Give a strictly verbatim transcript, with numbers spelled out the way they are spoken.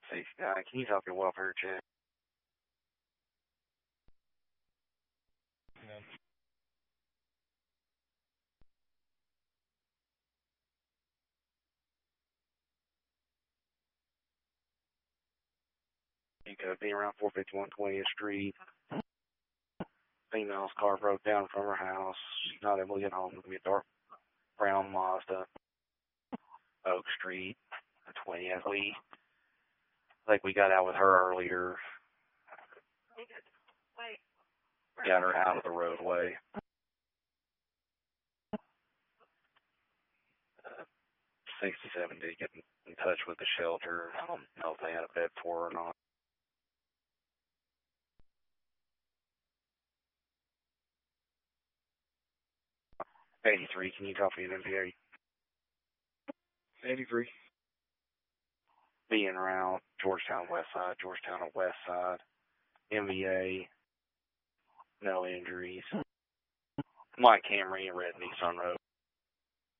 Say, uh, can you help your welfare check? Yeah. You could be around four fifty-one twentieth Street. Female's car broke down from her house. She's not able to get home. It's gonna be a dark brown Mazda. Oak Street, twentieth. We, like, we got out with her earlier. Got her out of the roadway. Uh, sixty-seven did get in touch with the shelter. I don't know if they had a bed for her or not. eighty-three, can you copy an M V A? eighty-three. Being around Georgetown West Side, Georgetown West Side. M V A. No injuries. Mike Camry and Red Nissan Road.